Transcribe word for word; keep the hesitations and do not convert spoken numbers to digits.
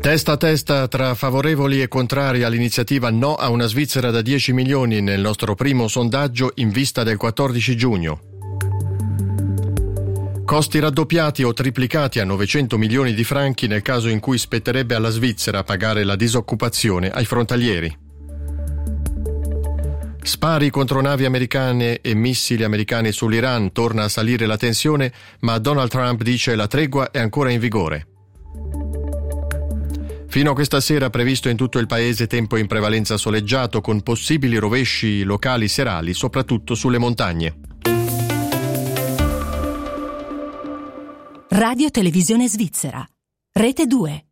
Testa a testa tra favorevoli e contrari all'iniziativa No a una Svizzera da dieci milioni nel nostro primo sondaggio in vista del quattordici giugno. Costi raddoppiati o triplicati a novecento milioni di franchi nel caso in cui spetterebbe alla Svizzera pagare la disoccupazione ai frontalieri. Spari contro navi americane e missili americani sull'Iran, torna a salire la tensione, ma Donald Trump dice la tregua è ancora in vigore. Fino a questa sera previsto in tutto il paese tempo in prevalenza soleggiato con possibili rovesci locali serali, soprattutto sulle montagne. Radio Televisione Svizzera, Rete due.